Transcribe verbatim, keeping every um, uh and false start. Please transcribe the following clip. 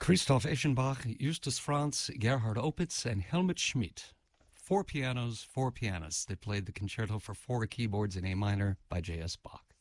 Christoph Eschenbach, Justus Franz, Gerhard Opitz, and Helmut Schmidt. Four pianos, four pianists. They played the concerto for four keyboards in A minor by J S Bach.